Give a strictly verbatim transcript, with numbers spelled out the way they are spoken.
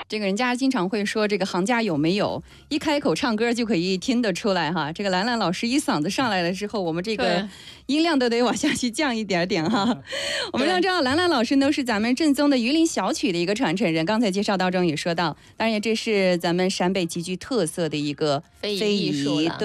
这个人家经常会说这个行家有没有，一开口唱歌就可以听得出来哈。这个兰兰老师一嗓子上来了之后，我们这个音量都得往下去降一点点哈。我们要知道兰兰老师呢是咱们正宗的榆林小曲的一个传承人，刚才介绍当中也说到，当然这是咱们陕北极具特色的一个非遗艺术了。